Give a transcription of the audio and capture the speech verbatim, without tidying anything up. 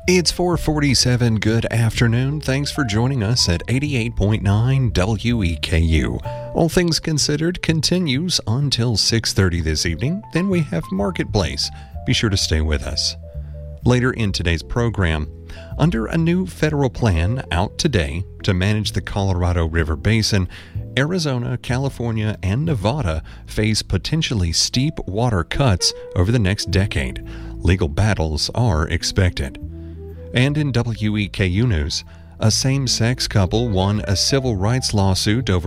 It's four forty-seven. Good afternoon. Thanks for joining us at eighty-eight point nine W E K U. All Things Considered continues until six thirty this evening. Then we have Marketplace. Be sure to stay with us. Later in today's program, under a new federal plan out today to manage the Colorado River Basin, Arizona, California, and Nevada face potentially steep water cuts over the next decade. Legal battles are expected. And in W E K U news, a same-sex couple won a civil rights lawsuit over